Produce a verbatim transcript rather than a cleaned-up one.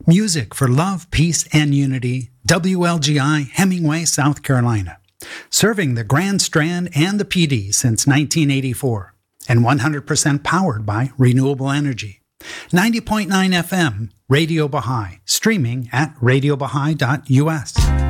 Music for love, peace, and unity. W L G I, Hemingway, South Carolina. Serving the Grand Strand and the Pee Dee since nineteen eighty-four. And one hundred percent powered by renewable energy. ninety point nine F M, Radio Baha'i. Streaming at radio baha'i dot U S.